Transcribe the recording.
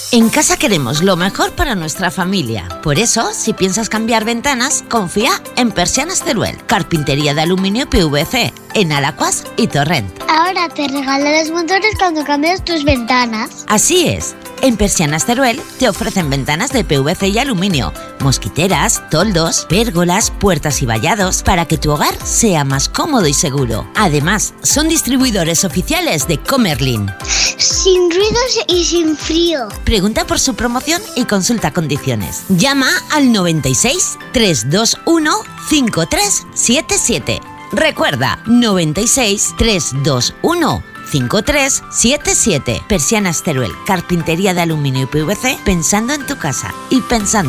En casa queremos lo mejor para nuestra familia. Por eso, si piensas cambiar ventanas, confía en Persianas Teruel. Carpintería de aluminio PVC, en Alacuas y Torrent. Ahora te regalan los motores cuando cambias tus ventanas. Así es. En Persianas Teruel te ofrecen ventanas de PVC y aluminio, mosquiteras, toldos, pérgolas, puertas y vallados para que tu hogar sea más cómodo y seguro. Además, son distribuidores oficiales de Comerlin. Sin ruidos y sin frío. Pregunta por su promoción y consulta condiciones. Llama al 96 321 5377. Recuerda, 96 321 5377. Persianas Teruel, carpintería de aluminio y PVC, pensando en tu casa y pensando